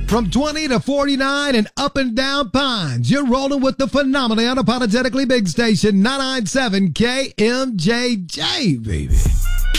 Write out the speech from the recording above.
From 20 to 49 and up and down Pines, you're rolling with the phenomenally unapologetically big station, 997 KMJJ, baby.